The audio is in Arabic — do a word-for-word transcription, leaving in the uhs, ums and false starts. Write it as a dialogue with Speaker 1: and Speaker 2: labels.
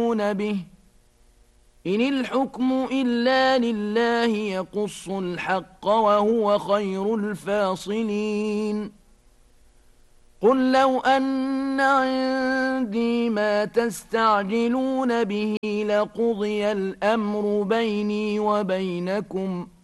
Speaker 1: تستعجلون به إن الحكم إلا لله يقص الحق وهو خير الفاصلين قل لو أن عندي ما تستعجلون به لقضي الأمر بيني وبينكم